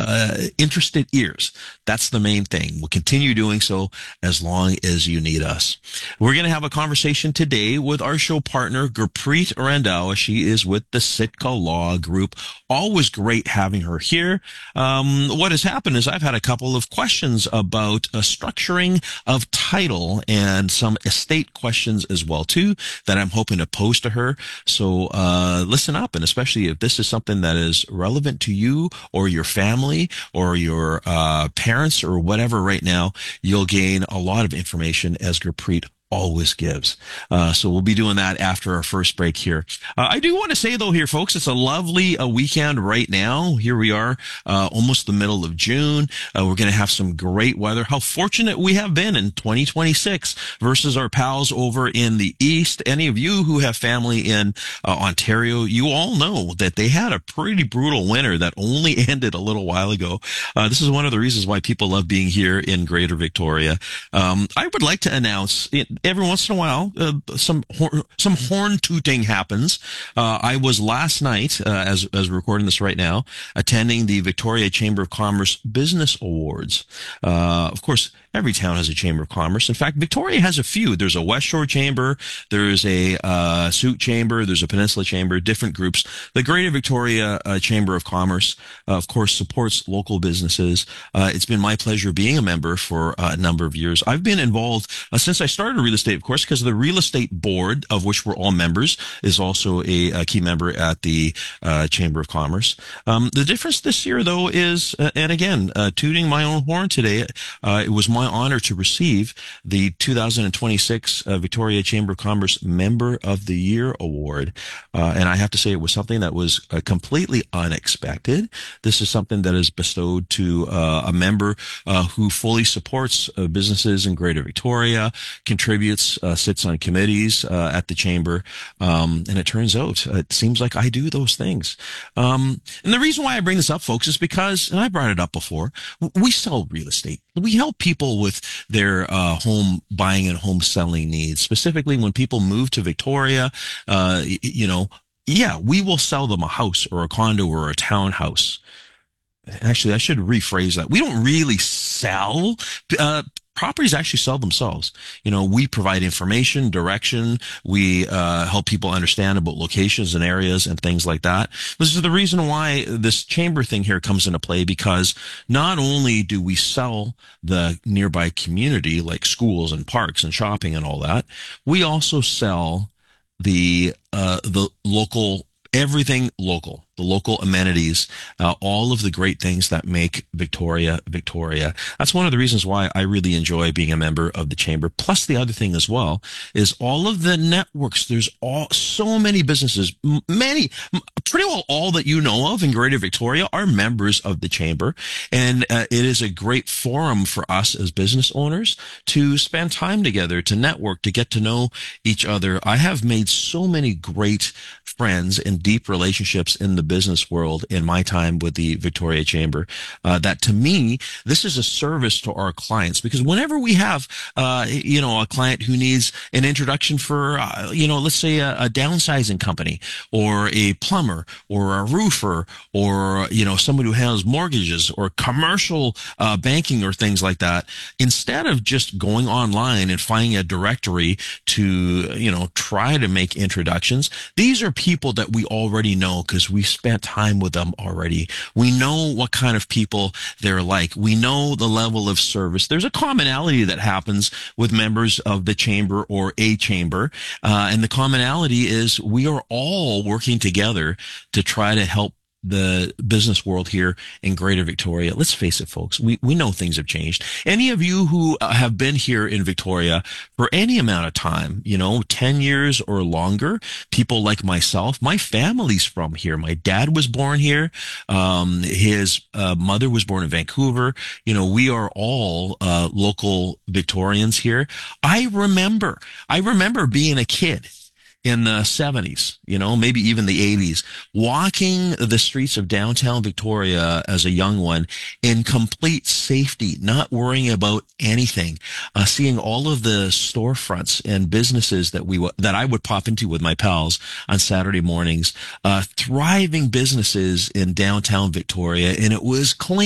interested ears. That's the main thing. We'll continue doing so as long as you need us. We're going to have a conversation today with our show partner, Gurpreet Randhawa. She is with the Sitka Law Group. Always great having her here. What has happened is I've had a couple of questions about structuring of title and some estate questions as well too that I'm hoping to pose to her. So listen up, and especially if this is something that is relevant to you or your family or your parents or whatever right now, you'll gain a lot of information as Gurpreet always gives. So we'll be doing that after our first break here. I do want to say though here, folks, it's a lovely weekend right now. Here we are, almost the middle of June. We're going to have some great weather. How fortunate we have been in 2026 versus our pals over in the East. Any of you who have family in Ontario, you all know that they had a pretty brutal winter that only ended a little while ago. This is one of the reasons why people love being here in Greater Victoria. I would like to announce every once in a while, some horn tooting happens. I was last night, as we're recording this right now, attending the Victoria Chamber of Commerce Business Awards. Of course, every town has a Chamber of Commerce. In fact, Victoria has a few. There's a West Shore Chamber, there's a Sault Chamber, there's a Peninsula Chamber, different groups. The Greater Victoria Chamber of Commerce, of course, supports local businesses. It's been my pleasure being a member for a number of years. I've been involved since I started real estate, of course, because the real estate board, of which we're all members, is also a key member at the Chamber of Commerce. The difference this year, though, is, and again, tooting my own horn today, it was my honor to receive the 2026 Victoria Chamber of Commerce Member of the Year Award. And I have to say it was something that was completely unexpected. This is something that is bestowed to a member who fully supports businesses in Greater Victoria, contributes, sits on committees at the Chamber. And it turns out, it seems like I do those things. And the reason why I bring this up, folks, is because, and I brought it up before, we sell real estate. We help people with their home buying and home selling needs. Specifically, when people move to Victoria, yeah, we will sell them a house or a condo or a townhouse. Actually, I should rephrase that. We don't really sell. Properties actually sell themselves. We provide information, direction. We help people understand about locations and areas and things like that. This is the reason why this chamber thing here comes into play, because not only do we sell the nearby community, like schools and parks and shopping and all that, we also sell the local, everything local. The local amenities, all of the great things that make Victoria, Victoria. That's one of the reasons why I really enjoy being a member of the Chamber. Plus, the other thing as well is all of the networks. There's so many businesses, pretty well all that you know of in Greater Victoria are members of the Chamber. And it is a great forum for us as business owners to spend time together, to network, to get to know each other. I have made so many great friends and deep relationships in the business world in my time with the Victoria Chamber, that to me, this is a service to our clients, because whenever we have, a client who needs an introduction for, let's say a downsizing company or a plumber or a roofer or, somebody who handles mortgages or commercial banking or things like that, instead of just going online and finding a directory to, try to make introductions, these are people that we already know because we spent time with them already. We know what kind of people they're like. We know the level of service. There's a commonality that happens with members of the Chamber or a Chamber. And the commonality is we are all working together to try to help the business world here in Greater Victoria. Let's face it, folks, we know things have changed. Any of you who have been here in Victoria for any amount of time, 10 years or longer, people like myself, my family's from here. My dad was born here. His mother was born in Vancouver. We are all local Victorians here. I remember being a kid in the 70s, maybe even the 80s, walking the streets of downtown Victoria as a young one in complete safety, not worrying about anything, seeing all of the storefronts and businesses that I would pop into with my pals on Saturday mornings, thriving businesses in downtown Victoria, and it was clean.